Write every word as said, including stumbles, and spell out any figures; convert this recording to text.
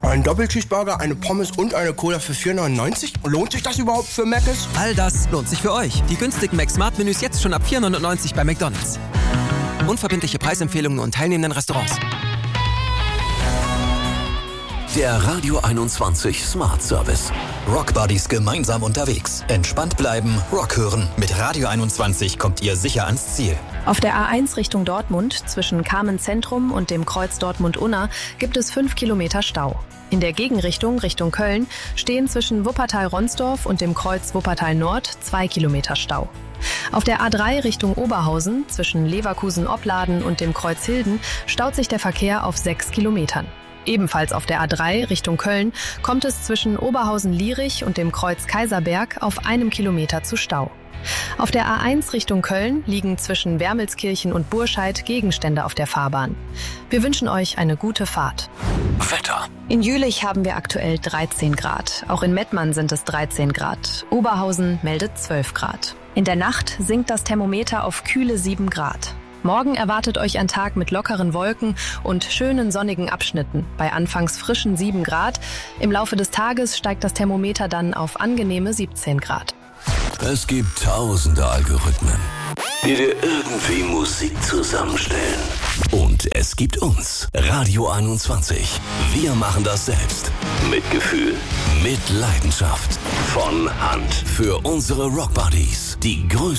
Ein Doppelcheeseburger, eine Pommes und eine Cola für vier neunundneunzig? Lohnt sich das überhaupt für Mc's? All das lohnt sich für euch. Die günstigen Mac-Smart-Menüs jetzt schon ab vier neunundneunzig bei McDonald's. Unverbindliche Preisempfehlungen und teilnehmenden Restaurants. Der Radio einundzwanzig Smart Service. Rock Buddies gemeinsam unterwegs. Entspannt bleiben, Rock hören. Mit Radio einundzwanzig kommt ihr sicher ans Ziel. Auf der A eins Richtung Dortmund, zwischen Kamen-Zentrum und dem Kreuz Dortmund-Unna, gibt es fünf Kilometer Stau. In der Gegenrichtung, Richtung Köln, stehen zwischen Wuppertal-Ronsdorf und dem Kreuz Wuppertal-Nord zwei Kilometer Stau. Auf der A drei Richtung Oberhausen, zwischen Leverkusen-Opladen und dem Kreuz Hilden, staut sich der Verkehr auf sechs Kilometern. Ebenfalls auf der A drei Richtung Köln kommt es zwischen Oberhausen-Lierich und dem Kreuz Kaiserberg auf einem Kilometer zu Stau. Auf der A eins Richtung Köln liegen zwischen Wermelskirchen und Burscheid Gegenstände auf der Fahrbahn. Wir wünschen euch eine gute Fahrt. Wetter. In Jülich haben wir aktuell dreizehn Grad. Auch in Mettmann sind es dreizehn Grad. Oberhausen meldet zwölf Grad. In der Nacht sinkt das Thermometer auf kühle sieben Grad. Morgen erwartet euch ein Tag mit lockeren Wolken und schönen sonnigen Abschnitten. Bei anfangs frischen sieben Grad. Im Laufe des Tages steigt das Thermometer dann auf angenehme siebzehn Grad. Es gibt tausende Algorithmen, die dir irgendwie Musik zusammenstellen. Und es gibt uns, Radio einundzwanzig. Wir machen das selbst. Mit Gefühl, mit Leidenschaft. Von Hand. Für unsere Rock Buddies. Die größte